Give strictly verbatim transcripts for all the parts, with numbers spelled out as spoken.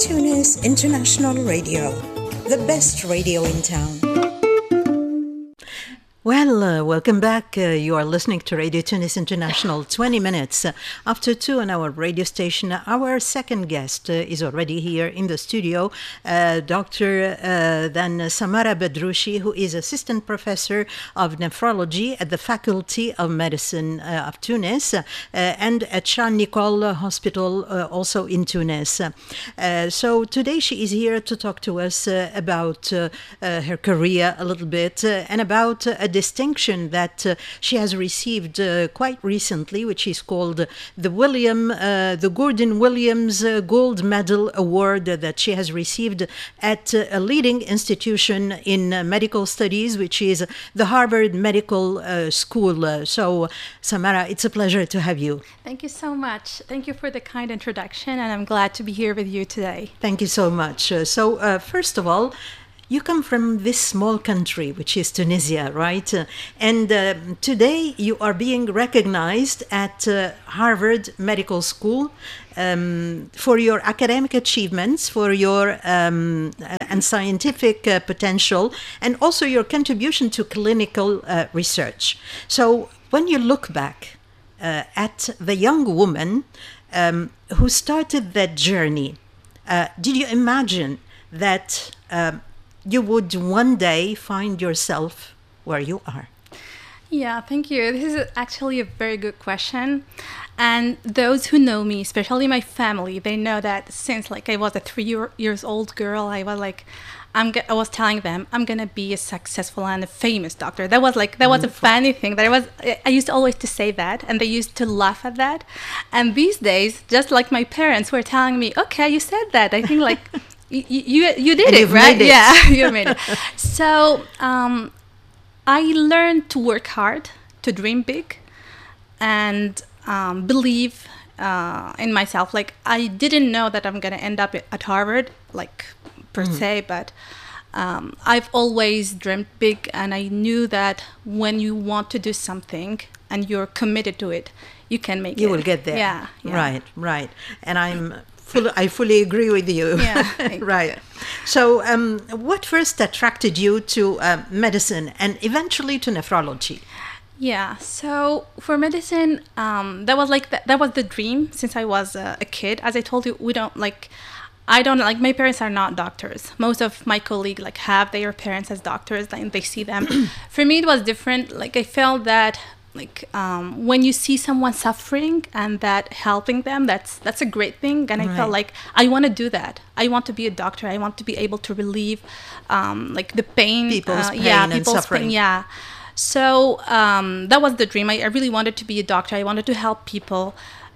Tunis International Radio, the best radio in town. Well, uh, welcome back. Uh, you are listening to Radio Tunis International, twenty minutes uh, after two on our radio station. Our second guest uh, is already here in the studio, uh, Doctor Uh, then Samara Bedrouchi, who is Assistant Professor of Nephrology at the Faculty of Medicine uh, of Tunis uh, and at Charles Nicolle Hospital, uh, also in Tunis. Uh, so today she is here to talk to us uh, about uh, uh, her career a little bit uh, and about uh, a distinction that uh, she has received uh, quite recently, which is called the William, uh, the Gordon Williams uh, Gold Medal Award uh, that she has received at uh, a leading institution in uh, medical studies, which is the Harvard Medical uh, School. Uh, so, Samara, it's a pleasure to have you. Thank you so much. Thank you for the kind introduction, and I'm glad to be here with you today. Thank you so much. Uh, so, uh, first of all, you come from this small country, which is Tunisia, right? Uh, and uh, today you are being recognized at uh, Harvard Medical School um, for your academic achievements, for your um, and scientific uh, potential, and also your contribution to clinical uh, research. So when you look back uh, at the young woman um, who started that journey, uh, did you imagine that uh, you would one day find yourself where you are? Yeah, thank you. This is actually a very good question. And those who know me, especially my family, they know that since like I was a three year, years old girl, I was like, I'm I was telling them I'm gonna be a successful and a famous doctor. That was like that was Wonderful. a funny thing. That I was I used to always to say that, and they used to laugh at that. And these days, just like my parents were telling me, okay, you said that. I think like. You, you you did and it, right? It. Yeah, you made it. So um, I learned to work hard, to dream big, and um, believe uh, in myself. Like I didn't know that I'm gonna end up at Harvard, like per mm-hmm. se, but um, I've always dreamed big, and I knew that when you want to do something and you're committed to it, you can make you it. You will get there. Yeah, yeah. Right, right. And I'm. I fully agree with you. Yeah, right. So, um, what first attracted you to uh, medicine and eventually to nephrology? Yeah. So for medicine, um, that was like th- that was the dream since I was uh, a kid. As I told you, we don't like. I don't like my parents are not doctors. Most of my colleagues like have their parents as doctors, and they see them. For me, it was different. Like I felt that. Like um, when you see someone suffering and that helping them, that's that's a great thing. And I right. felt like I want to do that. I want to be a doctor. I want to be able to relieve um, like the pain. People's uh, pain yeah, and people's suffering. Pain, yeah. So um, that was the dream. I, I really wanted to be a doctor. I wanted to help people.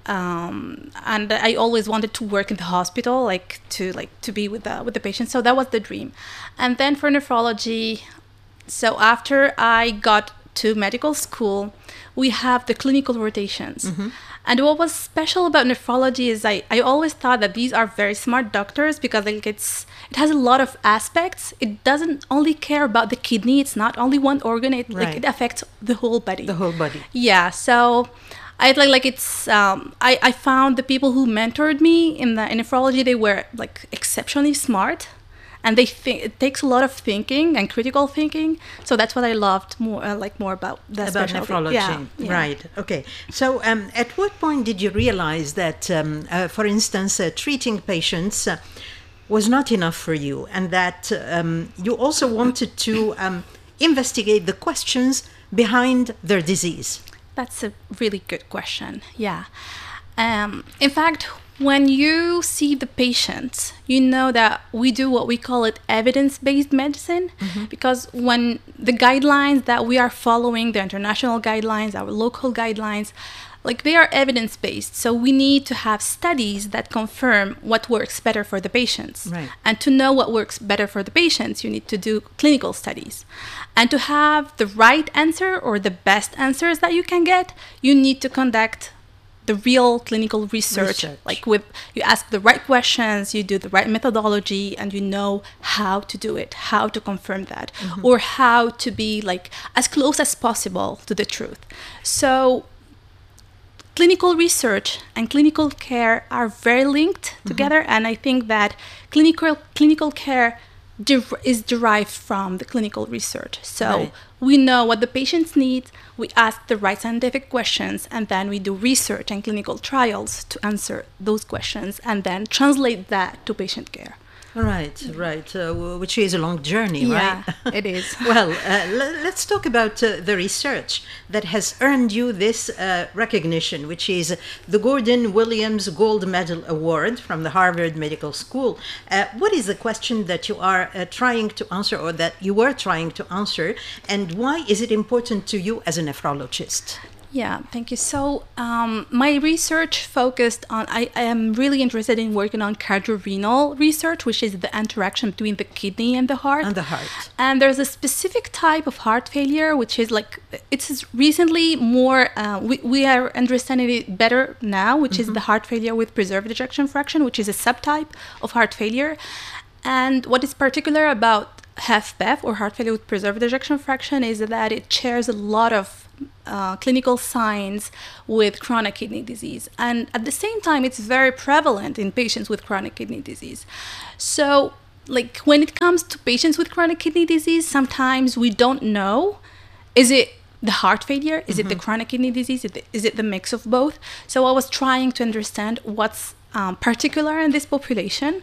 Um, and I always wanted to work in the hospital, like to like to be with the with the patients. So that was the dream. And then for nephrology, so after I got to medical school, we have the clinical rotations. Mm-hmm. And what was special about nephrology is I, I always thought that these are very smart doctors because like it's it has a lot of aspects. It doesn't only care about the kidney. It's not only one organ. It right. like it affects the whole body. The whole body. Yeah. So I like like it's um, I, I found the people who mentored me in the in nephrology, they were like exceptionally smart. And they think it takes a lot of thinking and critical thinking, so that's what I loved more, uh, like more about the about nephrology. Yeah, yeah. Right? Okay. So, um, at what point did you realize that, um, uh, for instance, uh, treating patients uh, was not enough for you, and that um, you also wanted to um, investigate the questions behind their disease? That's a really good question. Yeah. Um, in fact. When you see the patients, you know that we do what we call it evidence-based medicine, mm-hmm. because when the guidelines that we are following, the international guidelines, our local guidelines, like they are evidence-based. So we need to have studies that confirm what works better for the patients. Right. And to know what works better for the patients, you need to do clinical studies. And to have the right answer or the best answers that you can get, you need to conduct the real clinical research, research, like with you ask the right questions, you do the right methodology, and you know how to do it, how to confirm that, mm-hmm. or how to be like as close as possible to the truth. So clinical research and clinical care are very linked mm-hmm. together, and I think that clinical clinical care de- is derived from the clinical research. So right. we know what the patients need, we ask the right scientific questions, and then we do research and clinical trials to answer those questions and then translate that to patient care. Right, right, uh, which is a long journey, yeah, right? It is. Well, uh, l- let's talk about uh, the research that has earned you this uh, recognition, which is the Gordon Williams Gold Medal Award from the Harvard Medical School. Uh, what is the question that you are uh, trying to answer, or that you were trying to answer, and why is it important to you as a nephrologist? Yeah, thank you. So um, my research focused on, I, I am really interested in working on cardiorenal research, which is the interaction between the kidney and the heart. And the heart. And there's a specific type of heart failure, which is like, it's recently more, uh, we, we are understanding it better now, which mm-hmm. is the heart failure with preserved ejection fraction, which is a subtype of heart failure. And what is particular about H F pEF, or heart failure with preserved ejection fraction, is that it shares a lot of uh, clinical signs with chronic kidney disease. And at the same time, it's very prevalent in patients with chronic kidney disease. So, like, when it comes to patients with chronic kidney disease, sometimes we don't know, is it the heart failure? Is mm-hmm. it the chronic kidney disease? Is it, is it the mix of both? So I was trying to understand what's um, particular in this population.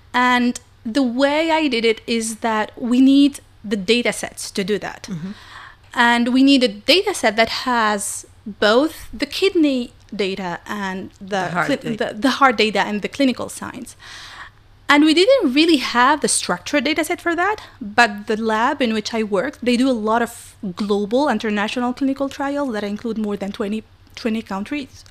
And the way I did it is that we need the data sets to do that. Mm-hmm. And we need a data set that has both the kidney data and the, the, heart, cli- data. the, the heart data and the clinical signs. And we didn't really have the structured data set for that, but the lab in which I worked, they do a lot of global international clinical trials that include more than twenty, twenty countries.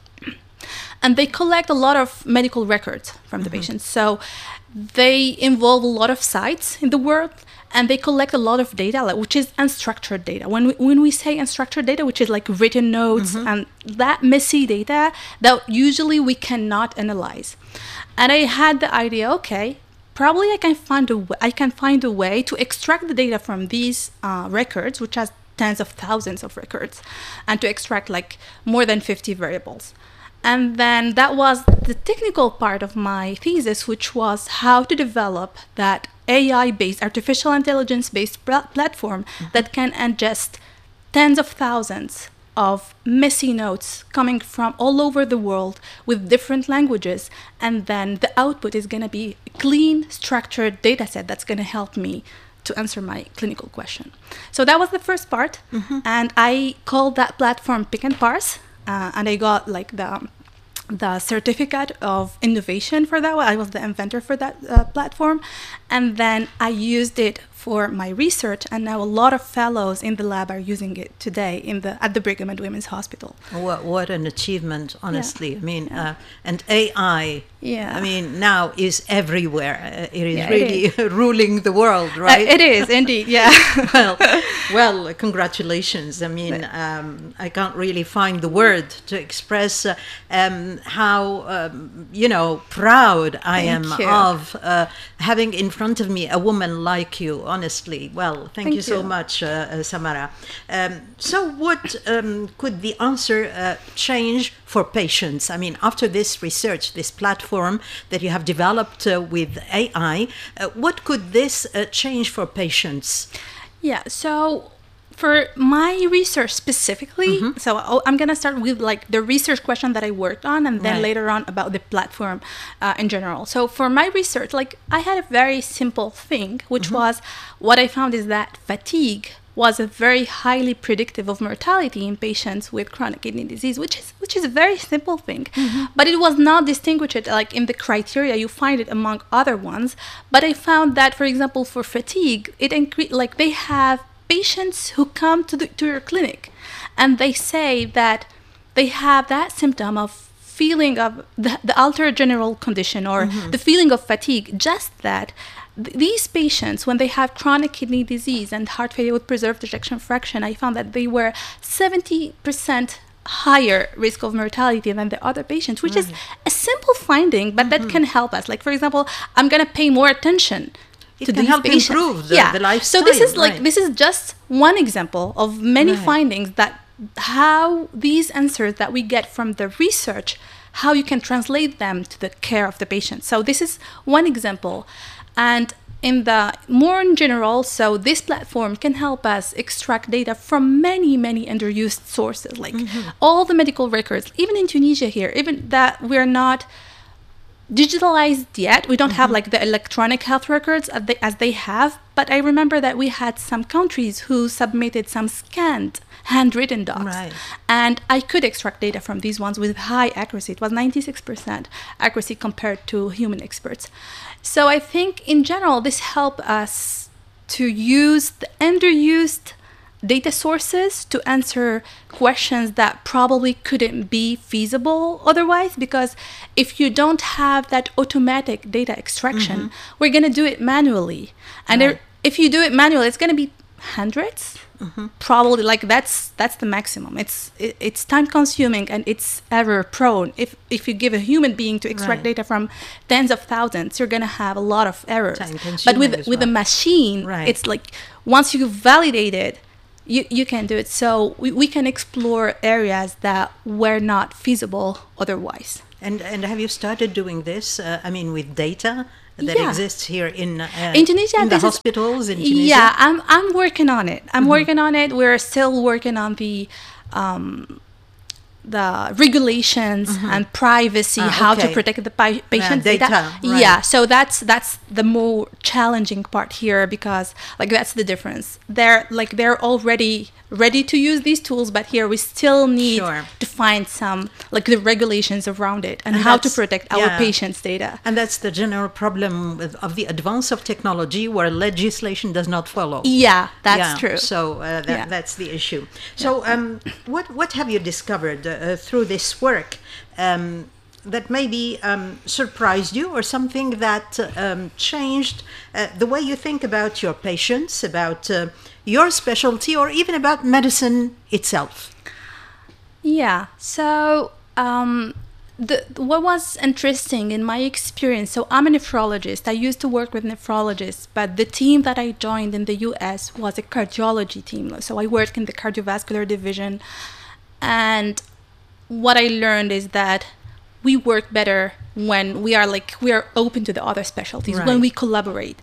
And they collect a lot of medical records from the mm-hmm. patients. So they involve a lot of sites in the world, and they collect a lot of data, like, which is unstructured data. When we, when we say unstructured data, which is like written notes mm-hmm. and that messy data that usually we cannot analyze. And I had the idea, okay, probably I can find a w- I can find a way to extract the data from these uh, records, which has tens of thousands of records, and to extract like more than fifty variables. And then that was the technical part of my thesis, which was how to develop that A I-based, artificial intelligence-based pl- platform mm-hmm. that can ingest tens of thousands of messy notes coming from all over the world with different languages. And then the output is going to be a clean, structured data set that's going to help me to answer my clinical question. So that was the first part. Mm-hmm. And I called that platform Pick and Parse. Uh, and I got like the the certificate of innovation for that one. I was the inventor for that uh, platform. And then I used it for my research, and now a lot of fellows in the lab are using it today in the at the Brigham and Women's Hospital. What, what an achievement, honestly. Yeah. I mean, uh, and A I, yeah. I mean, now is everywhere. Uh, it is yeah, really it is. ruling the world, right? Uh, it is, indeed, yeah. well, well, congratulations. I mean, um, I can't really find the word to express uh, um, how, um, you know, proud I Thank am you. of uh, having in front of me a woman like you. Honestly, well, thank, thank you so you. much, uh, uh, Samara. Um, so what um, could the answer uh, change for patients? I mean, after this research, this platform that you have developed uh, with A I, uh, what could this uh, change for patients? Yeah, so for my research specifically, mm-hmm. so I'll, I'm going to start with like the research question that I worked on, and then right. later on about the platform uh, in general. So for my research, like I had a very simple thing, which mm-hmm. was what I found is that fatigue was a very highly predictive of mortality in patients with chronic kidney disease, which is which is a very simple thing. Mm-hmm. But it was not distinguished like in the criteria. You find it among other ones. But I found that, for example, for fatigue, it incre- like they have patients who come to the to your clinic, and they say that they have that symptom of feeling of the, the altered general condition or mm-hmm. the feeling of fatigue, just that th- these patients, when they have chronic kidney disease and heart failure with preserved ejection fraction, I found that they were seventy percent higher risk of mortality than the other patients, which right. is a simple finding, but mm-hmm. that can help us. Like, for example, I'm going to pay more attention It to can these help patients. improve the, yeah. the lifestyle. So this is like right. this is just one example of many right. findings that how these answers that we get from the research, how you can translate them to the care of the patient. So this is one example. And in the more in general, so this platform can help us extract data from many, many underused sources, like mm-hmm. all the medical records, even in Tunisia here, even that we're not digitalized yet. We don't mm-hmm. have like the electronic health records as they, as they have. But I remember that we had some countries who submitted some scanned handwritten docs. Right. And I could extract data from these ones with high accuracy. It was ninety-six percent accuracy compared to human experts. So I think in general, this helped us to use the underused data sources to answer questions that probably couldn't be feasible otherwise, because if you don't have that automatic data extraction, mm-hmm. we're going to do it manually. And right. there, if you do it manually, it's going to be hundreds. Mm-hmm. Probably like that's that's the maximum. It's it, it's time consuming and it's error prone. If if you give a human being to extract right. data from tens of thousands, you're gonna have a lot of errors. Time consuming but with as with well. a machine, right. it's like once you validate it, you you can do it. So we, we can explore areas that were not feasible otherwise. And and have you started doing this? Uh, I mean, with data that yeah. exists here in uh, in Tunisia, in the this hospitals is, in Tunisia? Yeah, I'm I'm working on it. I'm Mm-hmm. working on it. We're still working on the um, the regulations mm-hmm. and privacy, ah, how okay. to protect the pi- patient uh, data. data. Right. Yeah, so that's that's the more challenging part here, because like that's the difference. They're like they're already ready to use these tools, but here we still need Sure. to find some like the regulations around it and, And how to that's- protect our yeah. patients' data. And that's the general problem with, of the advance of technology, where legislation does not follow. Yeah, that's yeah, true. So uh, that, Yeah. that's the issue. So um, what what have you discovered uh, through this work um, that maybe um, surprised you, or something that um, changed uh, the way you think about your patients, about uh, your specialty, or even about medicine itself? Yeah. So um, the what was interesting in my experience. So I'm a nephrologist. I used to work with nephrologists, but the team that I joined in the U S was a cardiology team. So I worked in the cardiovascular division, and what I learned is that we work better when we are like we are open to the other specialties, Right. when we collaborate.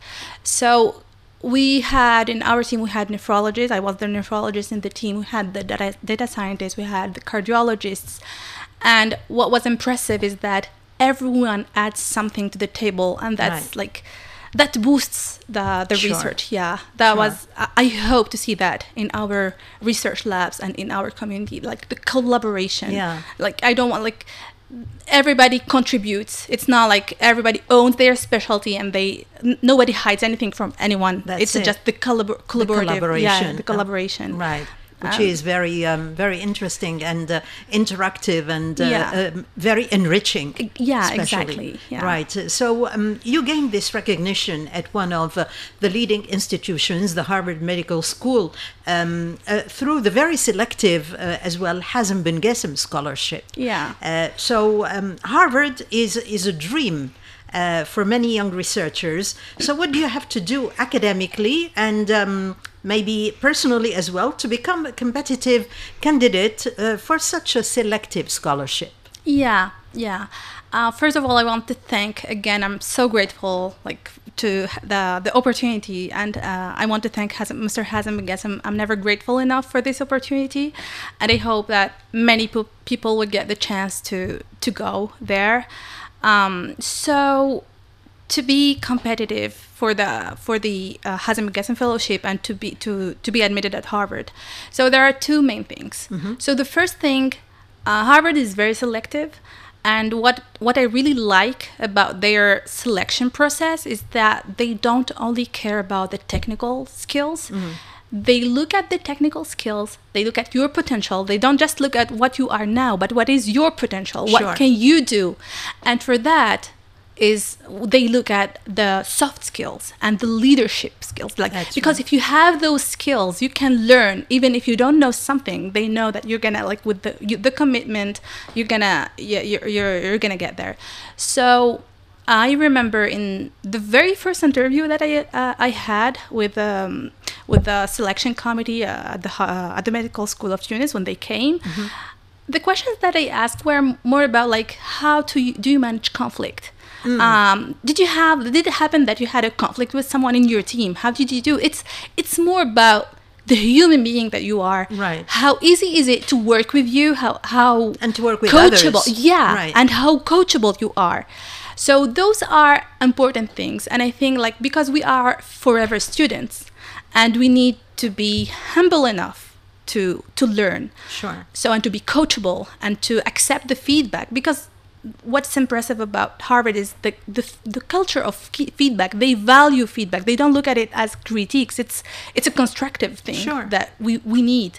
So we had in our team, we had nephrologists. I was the nephrologist in the team. We had the data, data scientists. We had the cardiologists. And what was impressive is that everyone adds something to the table, and that's Right. like that boosts the the Sure. research. Yeah, that Sure. was. I I hope to see that in our research labs and in our community, like the collaboration. Yeah. Like I don't want like everybody contributes. It's not like everybody owns their specialty and they n- nobody hides anything from anyone. That's it's it. just the collabor- The collaborative, collaboration. yeah, the collaboration. Right. Which Um, is very, um, very interesting and uh, interactive and uh, Yeah. um, very enriching. Yeah, especially. exactly. Yeah. Right. So um, you gained this recognition at one of uh, the leading institutions, the Harvard Medical School, um, uh, through the very selective uh, as well Hazem Ben Ghasem Scholarship. Yeah. Uh, so um, Harvard is is a dream. Uh, for many young researchers. So what do you have to do academically and um, maybe personally as well to become a competitive candidate uh, for such a selective scholarship? Yeah, yeah. Uh, first of all, I want to thank again. I'm so grateful, like to the the opportunity, and uh, I want to thank Hazem, Mister Hazem Ben Ghasem. I'm never grateful enough for this opportunity, and I hope that many pe- people would get the chance to to go there. Um, so to be competitive for the for the uh, Hazem Ben Ghasem Fellowship and to be to to be admitted at Harvard, so there are two main things. Mm-hmm. So the first thing, uh, Harvard is very selective, and what what I really like about their selection process is that they don't only care about the technical skills. Mm-hmm. They look at the technical skills, they look at your potential. They don't just look at what you are now, but what is your potential? Sure. What can you do? And for that is they look at the soft skills and the leadership skills. Like That's because right. if you have those skills, you can learn. Even if you don't know something, they know that you're gonna like with the you, the commitment, you're gonna you're you're, you're gonna get there. So I remember in the very first interview that I uh, I had with um, with the selection committee uh, at the uh, at the medical school of Tunis when they came, mm-hmm. the questions that I asked were more about like how to do you manage conflict. Mm. Um, did you have did it happen that you had a conflict with someone in your team? How did you do? It's it's more about the human being that you are. Right. How easy is it to work with you? How how and to work with coachable? Others. Yeah, right. And how coachable you are. So those are important things, and I think like because we are forever students, and we need to be humble enough to to learn. Sure. So and to be coachable and to accept the feedback, because what's impressive about Harvard is the the, the culture of feedback. They value feedback. They don't look at it as critiques. It's it's a constructive thing sure. that we, we need.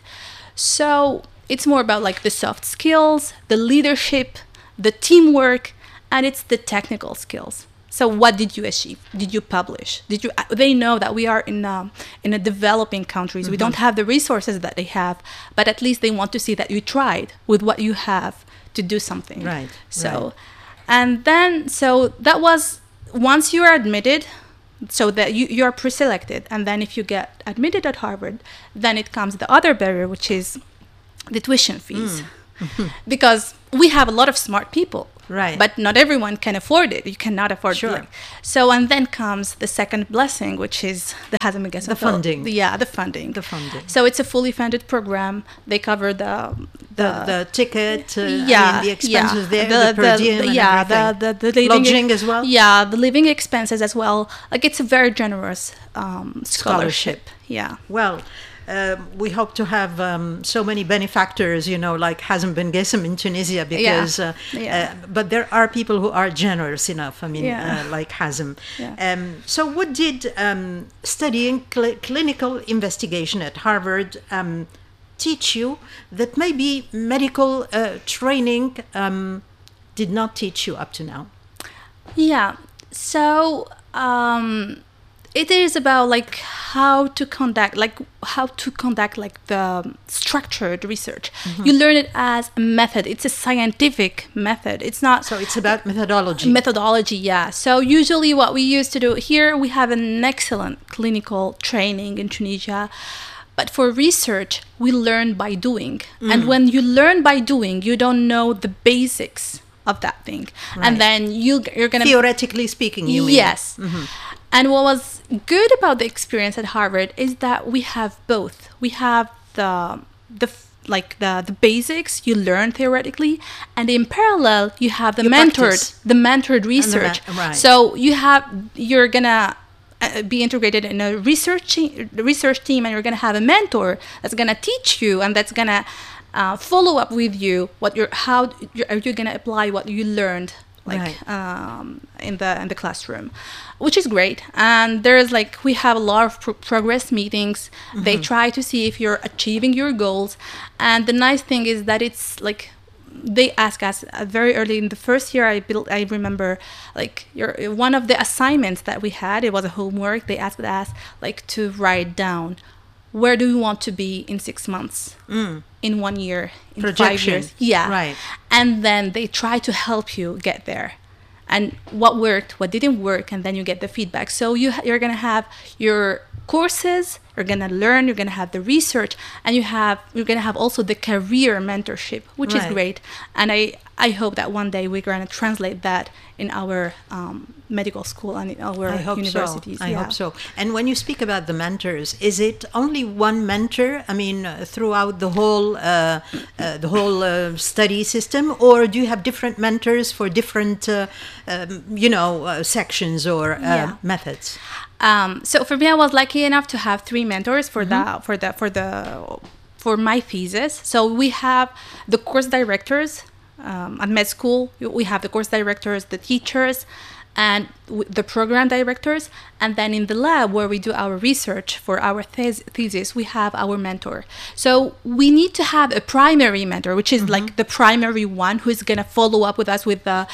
So it's more about like the soft skills, the leadership, the teamwork, and it's the technical skills. So what did you achieve? Did you publish? Did you? They know that we are in um, in a developing countries. Mm-hmm. We don't have the resources that they have, but at least they want to see that you tried with what you have to do something. Right. So, right. and then so that was once you are admitted, so that you you are pre-selected, and then if you get admitted at Harvard, then it comes the other barrier, which is the tuition fees, mm. because we have a lot of smart people. Right. But not everyone can afford it. You cannot afford sure. it. So, and then comes the second blessing, which is the Hazem Megaso. The funding. The, yeah, the funding. The funding. So it's a fully funded program. They cover the the, the, the ticket, uh, yeah, I mean, the expenses yeah. there, the, the per the, diem, the, and yeah, everything. the, the, the living lodging as well. Yeah, the living expenses as well. Like it's a very generous um, scholarship. scholarship. Yeah. Well. Uh, we hope to have um, so many benefactors, you know, like Hazem Ben Ghassem in Tunisia, because, yeah. Uh, yeah. Uh, but there are people who are generous enough, I mean, yeah. uh, like Hazem. Yeah. Um, so what did um, studying cl- clinical investigation at Harvard um, teach you that maybe medical uh, training um, did not teach you up to now? Yeah, so... Um, It is about like how to conduct, like how to conduct like the structured research. Mm-hmm. You learn it as a method. It's a scientific method. It's not. So it's about methodology. Methodology, yeah. So usually what we used to do here, we have an excellent clinical training in Tunisia. But for research, we learn by doing. Mm. And when you learn by doing, you don't know the basics of that thing. Right. And then you, you're going to... Theoretically speaking, you mean? Yes. Mm-hmm. And what was good about the experience at Harvard is that we have both. We have the the like the, the basics you learn theoretically, and in parallel you have the you mentored practice. the mentored research. The ma- right. So you have you're gonna uh, be integrated in a research research team, and you're gonna have a mentor that's gonna teach you and that's gonna uh, follow up with you what you're how you're, are you gonna apply what you learned. Like right. um, in the in the classroom, which is great. And there's like we have a lot of pro- progress meetings. Mm-hmm. They try to see if you're achieving your goals. And the nice thing is that it's like they ask us uh, very early in the first year. I built. I remember like your one of the assignments that we had. It was a homework. They asked us like to write down where do you want to be in six months. Mm. In one year, in Projection. five years. Yeah. Right. And then they try to help you get there. And what worked, what didn't work, and then you get the feedback. So you, you're going to have your courses, you're going to learn, you're going to have the research, and you have, you're going to have also the career mentorship, which right. is great. And I, I hope that one day we're going to translate that in our um, medical school and in our I hope universities. So. I yeah. hope so. And when you speak about the mentors, is it only one mentor? I mean, uh, throughout the whole uh, uh, the whole uh, study system, or do you have different mentors for different, uh, um, you know, uh, sections or uh, yeah. methods? Um, so for me, I was lucky enough to have three mentors for mm-hmm. the for the for the for my thesis. So we have the course directors. Um, at med school, we have the course directors, the teachers, and w- the program directors. And then in the lab where we do our research for our thes- thesis, we have our mentor. So we need to have a primary mentor, which is mm-hmm. like the primary one who is going to follow up with us with the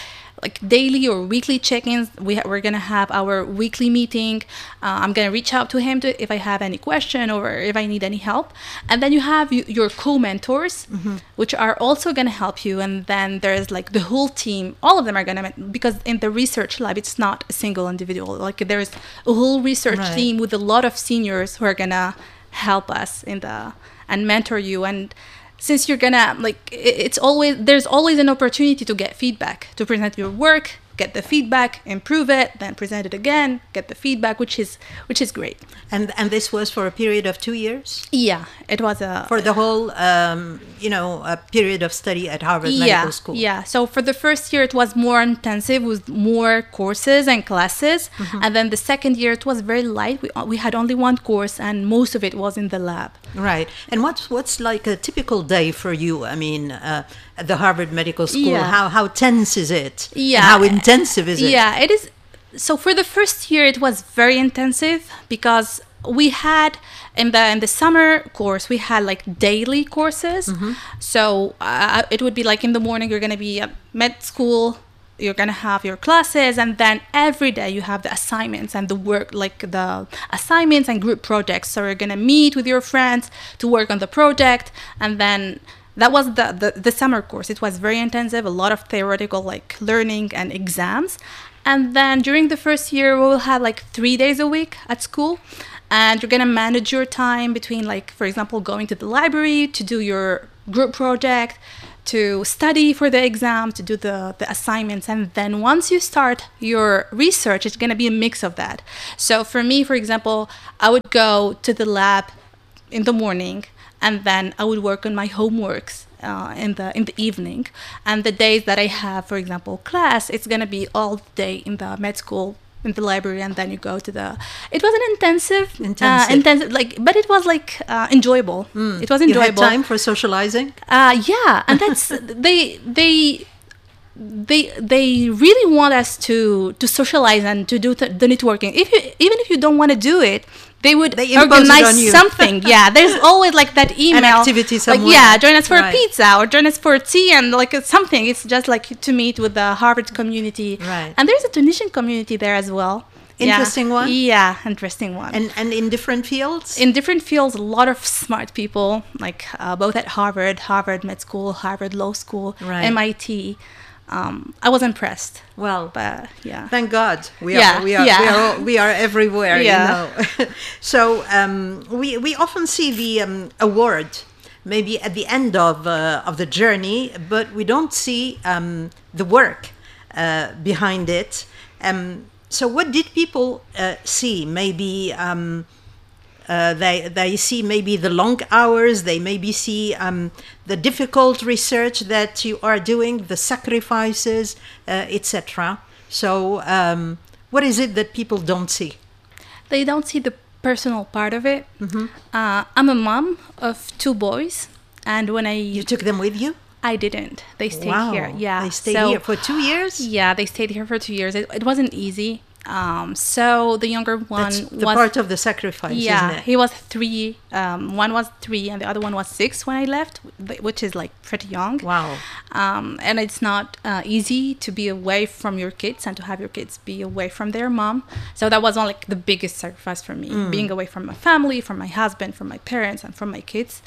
like daily or weekly check-ins. We ha- we're gonna have our weekly meeting. Uh, I'm gonna reach out to him to if I have any question or if I need any help. And then you have y- your co-mentors, mm-hmm. which are also gonna help you. And then there's like the whole team. All of them are gonna because in the research lab it's not a single individual. Like there's a whole research right. team with a lot of seniors who are gonna help us in the and mentor you. And since you're gonna like it's always there's always an opportunity to get feedback, to present your work, get the feedback, improve it, then present it again, get the feedback, which is which is great. And and this was for a period of two years? Yeah, it was a for the whole um, you know a period of study at Harvard yeah, Medical School. Yeah. So for the first year it was more intensive with more courses and classes, mm-hmm. and then the second year it was very light. We we had only one course and most of it was in the lab. Right. And what's what's like a typical day for you? I mean, uh, at the Harvard Medical School, yeah. how how tense is it? Yeah. And how intensive is it? Yeah, it is. So for the first year, it was very intensive because we had in the in the summer course we had like daily courses. Mm-hmm. So uh, it would be like in the morning you're going to be at med school, you're going to have your classes, and then every day you have the assignments and the work, like the assignments and group projects. So you're going to meet with your friends to work on the project, and then that was the, the the summer course. It was very intensive, a lot of theoretical like learning and exams. And then during the first year, we will have like three days a week at school. And you're going to manage your time between, like, for example, going to the library to do your group project, to study for the exam, to do the, the assignments. And then once you start your research, it's going to be a mix of that. So for me, for example, I would go to the lab in the morning, and then I would work on my homeworks uh, in the in the evening. And the days that I have, for example, class, it's going to be all day in the med school, in the library, and then you go to the it was an intensive intensive, uh, intensive like but it was like uh, enjoyable. mm. It was enjoyable. You had time for socializing? Uh yeah, and that's they they they they really want us to to socialize and to do th- the networking. If you even if you don't want to do it, they would they organize something. Yeah, there's always like that email, an activity somewhere. Like, yeah, join us for right. a pizza or join us for tea and like something. It's just like to meet with the Harvard community. Right. And there's a Tunisian community there as well. Interesting yeah. one. Yeah, interesting one. And and in different fields. In different fields, a lot of smart people, like uh, both at Harvard, Harvard Med School, Harvard Law School, right. M I T. Um, I was impressed. Well, but yeah. Thank God we yeah, are we are yeah. we are all, we are everywhere. Yeah. You know. So um, we we often see the um, award maybe at the end of uh, of the journey, but we don't see um, the work uh, behind it. Um, so what did people uh, see? Maybe. Um, Uh, they they see maybe the long hours, they maybe see um, the difficult research that you are doing, the sacrifices, uh, et cetera. So um, what is it that people don't see? They don't see the personal part of it. Mm-hmm. Uh, I'm a mom of two boys, and when I... You took them with you? I didn't. They stayed wow. here. Yeah. They stayed so, here for two years? Yeah, they stayed here for two years. It, it wasn't easy. Um, so the younger one That's the was part of the sacrifice, yeah, isn't it? he was three. Um, one was three, and the other one was six when I left, which is like pretty young. Wow. Um, and it's not uh, easy to be away from your kids and to have your kids be away from their mom. So that was one like the biggest sacrifice for me, mm. being away from my family, from my husband, from my parents, and from my kids.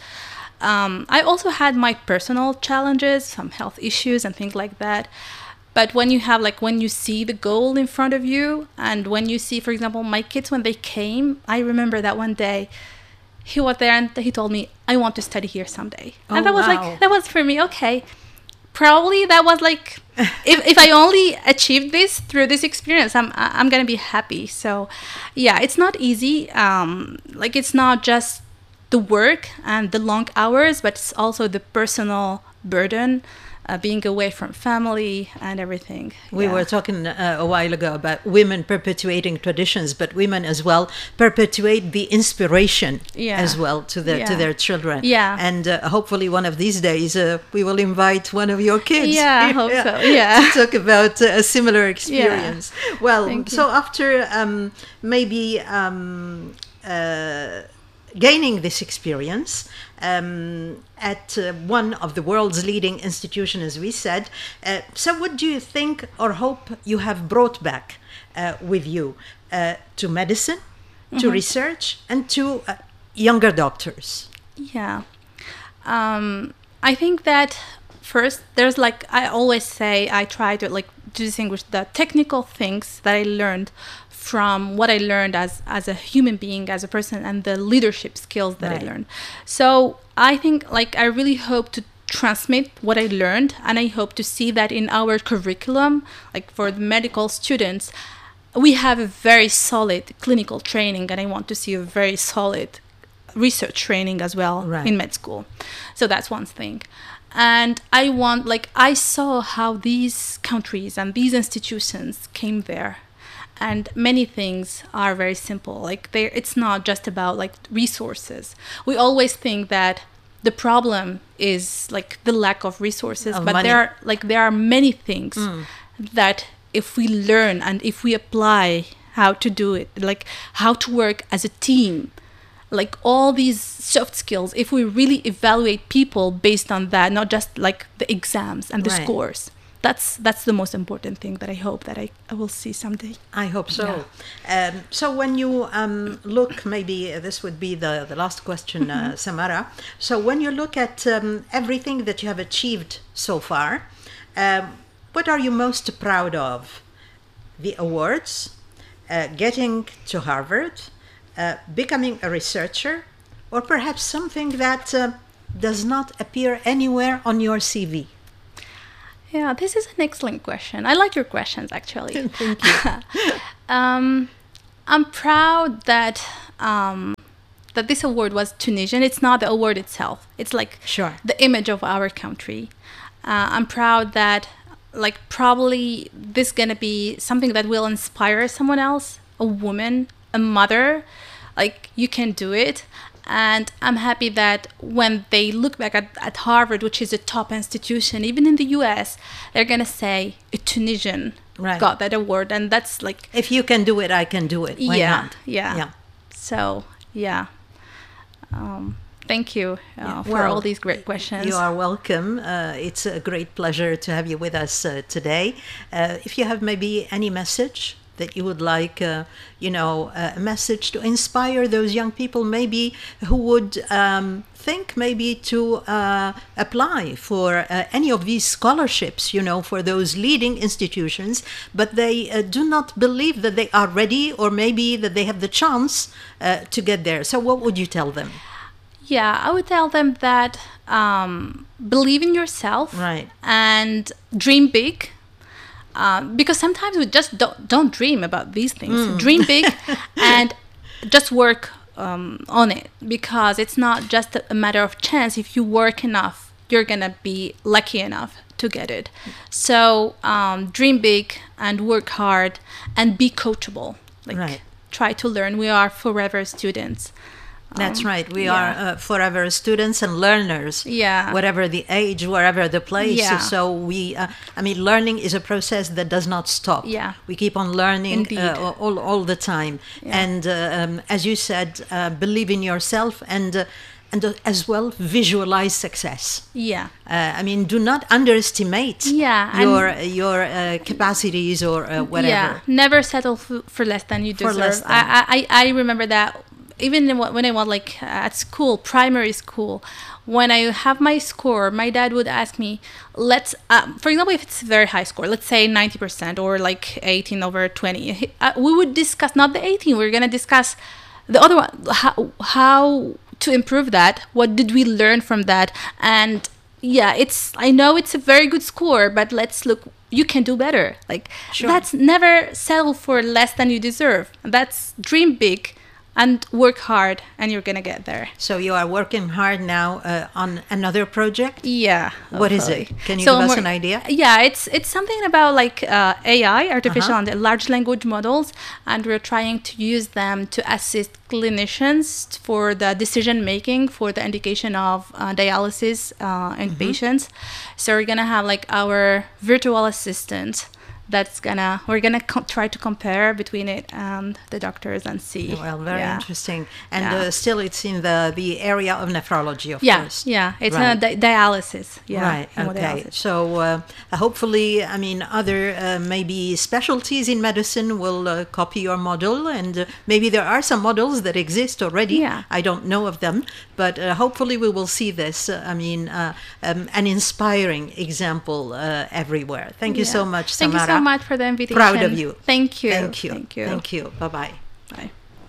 Um, I also had my personal challenges, some health issues and things like that. But when you have, like, when you see the goal in front of you, and when you see, for example, my kids, when they came, I remember that one day, he was there and he told me, I want to study here someday. Oh, and that was wow. like, that was for me, okay. Probably that was like, if, if I only achieved this through this experience, I'm I'm going to be happy. So, yeah, it's not easy. Um, like, it's not just the work and the long hours, but it's also the personal burden. Uh, being away from family and everything. We yeah. were talking uh, a while ago about women perpetuating traditions, but women as well perpetuate the inspiration yeah. as well to their yeah. to their children. Yeah. And uh, hopefully one of these days uh, we will invite one of your kids. Yeah, I hope yeah. so. Yeah. To talk about uh, a similar experience. Yeah. Well, Thank so you. after um, maybe um, uh, gaining this experience um, at uh, one of the world's leading institutions, as we said. Uh, so what do you think or hope you have brought back uh, with you uh, to medicine, to mm-hmm. research, and to uh, younger doctors? Yeah. Um, I think that first, there's like, I always say, I try to like distinguish the technical things that I learned from what I learned as, as a human being, as a person, and the leadership skills that right. I learned. So I think like I really hope to transmit what I learned, and I hope to see that in our curriculum, like for the medical students, we have a very solid clinical training, and I want to see a very solid research training as well right. in med school. So that's one thing. And I want, like, I saw how these countries and these institutions came there. And many things are very simple. Like, they, it's not just about, like, resources. We always think that the problem is, like, the lack of resources. Of but money. there are, like, there are many things mm. that if we learn and if we apply how to do it, like, how to work as a team, like all these soft skills, if we really evaluate people based on that, not just like the exams and the right. scores, that's that's the most important thing that I hope that I, I will see someday. I hope so. Yeah. Um, so when you um, look, maybe this would be the, the last question, uh, Samara. So when you look at um, everything that you have achieved so far, um, what are you most proud of? The awards, uh, getting to Harvard, Uh, becoming a researcher, or perhaps something that uh, does not appear anywhere on your C V? Yeah, this is an excellent question. I like your questions, actually. Thank you. um, I'm proud that um, that this award was Tunisian. It's not the award itself. It's like sure. the image of our country. Uh, I'm proud that, like, probably this is gonna be something that will inspire someone else, a woman, a mother, like you can do it. And I'm happy that when they look back at, at Harvard, which is a top institution, even in the U S, they're gonna say a Tunisian right. got that award, and that's like, if you can do it, I can do it. Why yeah, not? Yeah, yeah. So yeah, um, thank you uh, yeah. for well, all these great questions. You are welcome. Uh, it's a great pleasure to have you with us uh, today. Uh, if you have maybe any message that you would like, uh, you know, uh, a message to inspire those young people maybe who would um, think maybe to uh, apply for uh, any of these scholarships, you know, for those leading institutions, but they uh, do not believe that they are ready, or maybe that they have the chance uh, to get there. So what would you tell them? Yeah, I would tell them that um, believe in yourself right. and dream big. Um, because sometimes we just don't, don't dream about these things. Mm. Dream big and just work um, on it, because it's not just a matter of chance. If you work enough, you're going to be lucky enough to get it. So um, dream big and work hard and be coachable. Like right. try to learn. We are forever students. That's Um, right. We yeah. are uh, forever students and learners, Yeah. whatever the age, wherever the place. Yeah. So we, uh, I mean, learning is a process that does not stop. Yeah. We keep on learning Indeed. uh, all, all the time. Yeah. And uh, um, as you said, uh, believe in yourself, and uh, and uh, as well visualize success. Yeah. Uh, I mean, do not underestimate Yeah, and- your your uh, capacities or uh, whatever. Yeah, never settle f- for less than you For deserve. less than. I, I I remember that even in, when I was like at school, primary school, when I have my score, my dad would ask me, let's, um, for example, if it's a very high score, let's say ninety percent or like eighteen over twenty, he- uh, we would discuss, not the eighteen, we're going to discuss the other one, how, how to improve that, what did we learn from that, and yeah, it's, I know it's a very good score, but let's look, you can do better. Like, Sure. that's never settle for less than you deserve. That's dream big and work hard, and you're gonna get there. So you are working hard now uh, on another project. Yeah. What is hopefully. it? Can you So give us more- an idea? Yeah, it's it's something about like uh, A I, artificial Uh-huh. and large language models, and we're trying to use them to assist clinicians for the decision making for the indication of uh, dialysis uh, in Mm-hmm. patients. So we're gonna have like our virtual assistant that's gonna we're gonna co- try to compare between it and the doctors and see. Well, very yeah. interesting. And Yeah. uh, still, it's in the the area of nephrology, of Yeah, course. yeah, it's Right. a di- dialysis. Yeah, Right. Okay. hemodialysis. So uh, hopefully, I mean, other uh, maybe specialties in medicine will uh, copy your model, and uh, maybe there are some models that exist already. Yeah. I don't know of them, but uh, hopefully we will see this. Uh, I mean, uh, um, an inspiring example uh, everywhere. Thank you Yeah. so much, Thank Samara. you so much for the invitation. Proud of you. Thank you. Thank you. Thank you. Thank you. Bye bye. Bye.